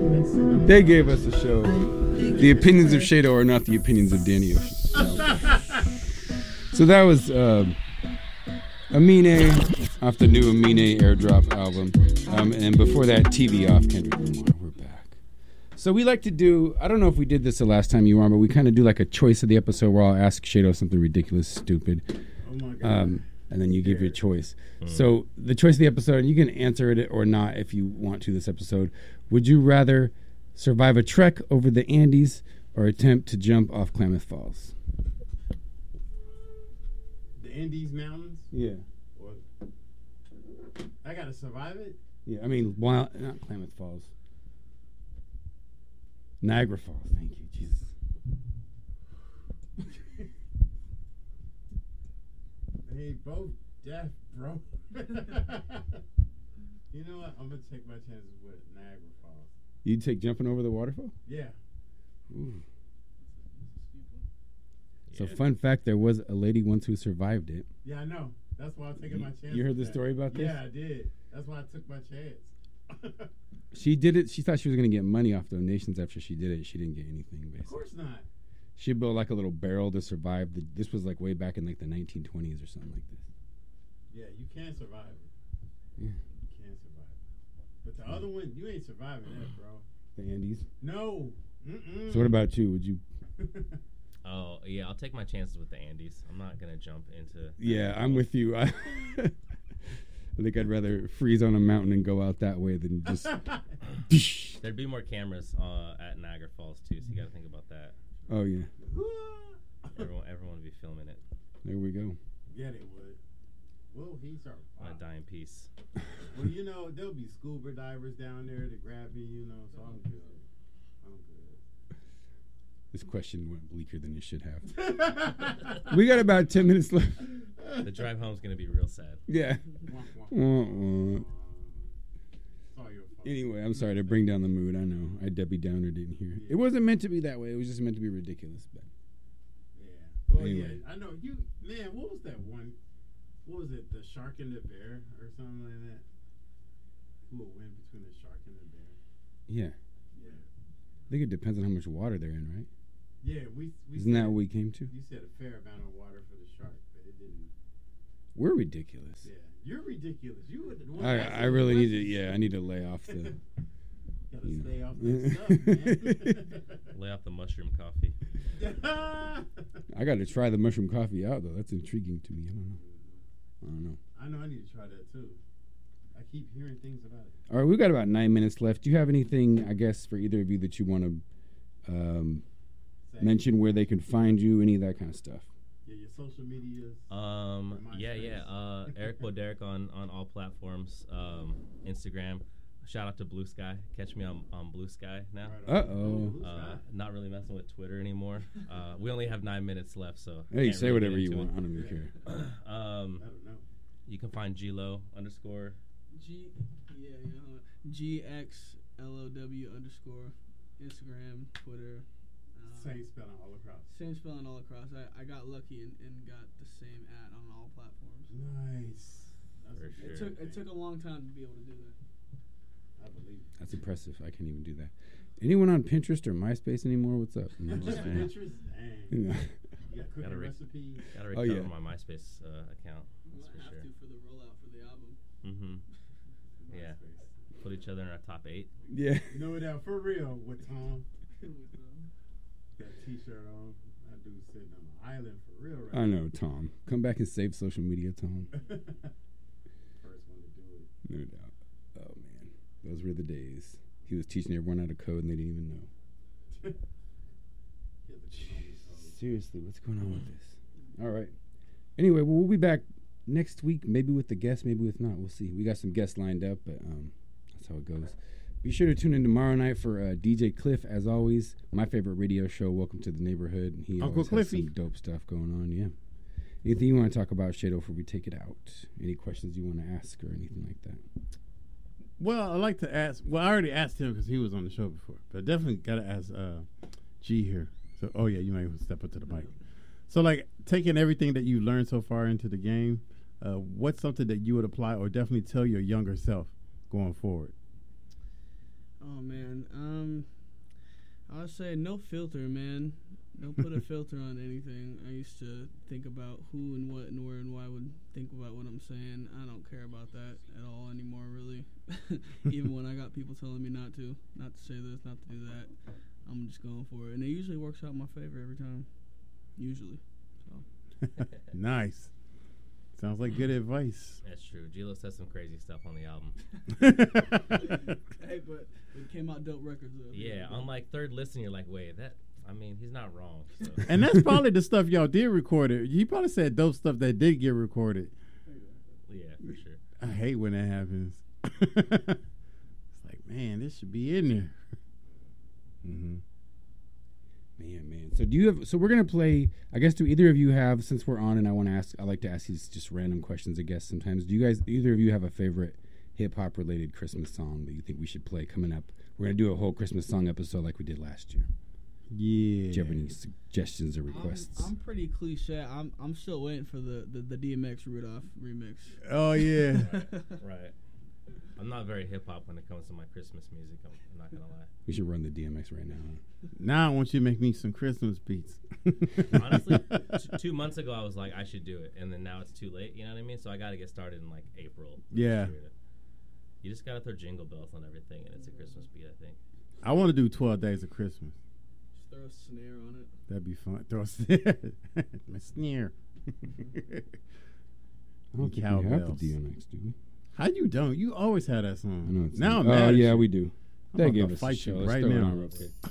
They gave us a show. The opinions of Shado are not the opinions of Danny Ocean. So that was Amine off the new Amine Airdrop album. And before that, TV off Kendrick Lamar. We're back. So we like to do, I don't know if we did this the last time you were on, but we kind of do like a choice of the episode where I'll ask Shado something ridiculous, stupid. Oh my God. And then you give your choice. So the choice of the episode, you can answer it or not if you want to this episode. Would you rather survive a trek over the Andes or attempt to jump off Klamath Falls? The Andes Mountains? Yeah. Or I gotta survive it? Yeah, I mean, not Klamath Falls. Niagara Falls, thank you, Jesus. They both deaf, bro. You know what? I'm gonna take my chances with Niagara Falls. You'd take jumping over the waterfall? Yeah. Ooh. So fun fact, there was a lady once who survived it. Yeah, I know. That's why I'm taking my chance. You heard the story about this? Yeah, I did. That's why I took my chance. She did it. She thought she was going to get money off donations after she did it. She didn't get anything, basically. Of course not. She built like a little barrel to survive. This was like way back in like the 1920s or something like this. Yeah, you can survive it. Yeah. You can survive it. But the other one, you ain't surviving that, bro. The Andes? No. Mm-mm. So what about you? Would you? Oh, yeah, I'll take my chances with the Andes. I'm not going to jump into... Yeah, I'm with you. I think I'd rather freeze on a mountain and go out that way than just... There'd be more cameras at Niagara Falls, too, so you got to think about that. Oh, yeah. Everyone would be filming it. There we go. Yeah, they would. Well, he's our... I'm going to die in peace. Well, you know, there'll be scuba divers down there to grab me, you know, so I'm good. I'm good. This question went bleaker than it should have. We got about 10 minutes left. The drive home's going to be real sad. Yeah. Anyway, I'm sorry to bring down the mood. I know. I Debbie Downer didn't hear. It wasn't meant to be that way. It was just meant to be ridiculous. But yeah. Oh, anyway. yeah. I know. Man, what was that one? What was it? The Shark and the Bear or something like that? Who will win between the shark and the bear? Yeah. Yeah. I think it depends on how much water they're in, right? Yeah, we Isn't that what we came to? You said a fair amount of water for the shark, but it didn't. We're ridiculous. Yeah, you're ridiculous. You would. I really need to. Yeah, I need to lay off the. Gotta stay off that stuff, man. Lay off the mushroom coffee. I got to try the mushroom coffee out though. That's intriguing to me. I don't know. I know. I need to try that too. I keep hearing things about it. All right, we got about 9 minutes left. Do you have anything, I guess, for either of you that you want to mention where they can find you, any of that kind of stuff? Yeah, your social medias. Eric Boderick on all platforms. Instagram. Shout out to Blue Sky. Catch me on Blue Sky now. Not really messing with Twitter anymore. We only have 9 minutes left, so hey, say really whatever you want. I don't even care. I don't know. You can find GLO_. GXLOW_ Instagram, Twitter. Same spelling all across. Same spelling all across. I got lucky and got the same @ on all platforms. Nice. It took a long time to be able to do that. I believe it. That's impressive. I can't even do that. Anyone on Pinterest or MySpace anymore? What's up? Pinterest? Dang. You got cooking recipes? Gotta recover my MySpace account. That's for sure. For the rollout for the album. Mm-hmm. Yeah. Put each other in our top 8. Yeah. No doubt. For real. With Tom. That t-shirt on. That dude sitting on an island for real right I know, Tom. Come back and save social media, Tom. First one to do it. No doubt. Oh, man. Those were the days. He was teaching everyone how to code and they didn't even know. Seriously, what's going on with this? All right. Anyway, well, we'll be back next week, maybe with the guests, maybe with not. We'll see. We got some guests lined up, but that's how it goes. Be sure to tune in tomorrow night for DJ Cliff, as always. My favorite radio show, Welcome to the Neighborhood. And he Uncle always Cliffy. has some dope stuff going on, yeah. Anything you want to talk about, Shado, before we take it out? Any questions you want to ask or anything like that? Well, I'd like to ask. Well, I already asked him because he was on the show before, but I definitely got to ask G here. So, oh yeah, you might step up to the mic. So, like, taking everything that you learned so far into the game, what's something that you would apply or definitely tell your younger self going forward? Oh man, I would say no filter, man. Don't put a filter on anything. I used to think about who and what and where and why would think about what I'm saying. I don't care about that at all anymore, really. Even when I got people telling me not to say this, not to do that, I'm just going for it, and it usually works out in my favor every time. Usually. So. Nice. Sounds like good advice. That's true. G-Lo says some crazy stuff on the album. Hey, but it came out dope records, though. Yeah, on like third listen, you're like, wait, he's not wrong. So. And that's probably the stuff y'all did record it. He probably said dope stuff that did get recorded. Yeah, for sure. I hate when that happens. It's like, man, this should be in there. Mm-hmm. Man. So do you have? So we're gonna play. I guess do either of you have? Since we're on, and I like to ask these just random questions. I guess sometimes. Do you guys? Either of you have a favorite hip hop related Christmas song that you think we should play coming up? We're gonna do a whole Christmas song episode like we did last year. Yeah. Do you have any suggestions or requests? I'm pretty cliche. I'm still waiting for the DMX Rudolph remix. Oh yeah. Right. I'm not very hip hop when it comes to my Christmas music. I'm not gonna lie. We should run the DMX right now. Now I want you to make me some Christmas beats. Honestly, 2 months ago I was like I should do it, and then now it's too late. You know what I mean? So I got to get started in like April. Yeah. You just gotta throw jingle bells on everything, and it's a Christmas beat. I think. I want to do 12 Days of Christmas. Just throw a snare on it. That'd be fun. Throw a snare. My snare. I don't think we have the DMX, do we? How you don't? You always had that song. I know it's now I'm mad. mad. Oh yeah, we do. I'm They about gave to us fight a show. you Let's right throw it now. on real quick.